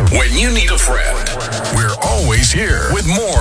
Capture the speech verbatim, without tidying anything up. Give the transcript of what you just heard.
When you need a friend, we're always here with more